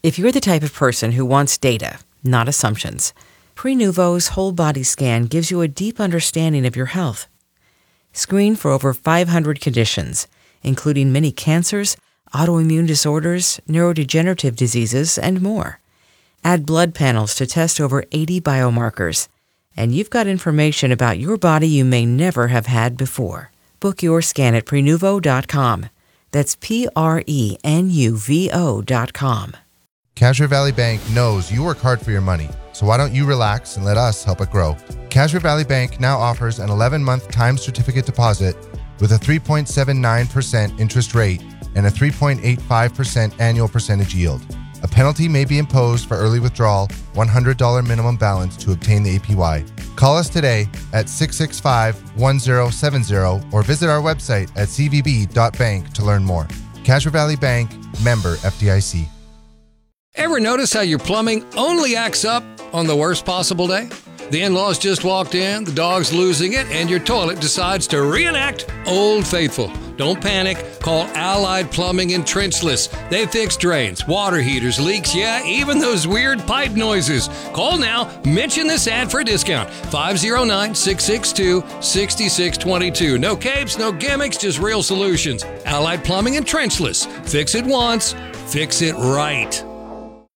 If you're the type of person who wants data, not assumptions, Prenuvo's whole body scan gives you a deep understanding of your health. Screen for over 500 conditions, including many cancers, autoimmune disorders, neurodegenerative diseases, and more. Add blood panels to test over 80 biomarkers, and you've got information about your body you may never have had before. Book your scan at Prenuvo.com. That's Prenuvo.com. Cashmere Valley Bank knows you work hard for your money, so why don't you relax and let us help it grow? Cashmere Valley Bank now offers an 11-month time certificate deposit with a 3.79% interest rate and a 3.85% annual percentage yield. A penalty may be imposed for early withdrawal, $100 minimum balance to obtain the APY. Call us today at 665-1070 or visit our website at cvb.bank to learn more. Cashmere Valley Bank, member FDIC. Ever notice how your plumbing only acts up on the worst possible day? The in-laws just walked in, the dog's losing it, and your toilet decides to reenact Old Faithful. Don't panic. Call Allied Plumbing and Trenchless. They fix drains, water heaters, leaks, yeah, even those weird pipe noises. Call now. Mention this ad for a discount. 509-662-6622. No capes, no gimmicks, just real solutions. Allied Plumbing and Trenchless. Fix it once. Fix it right.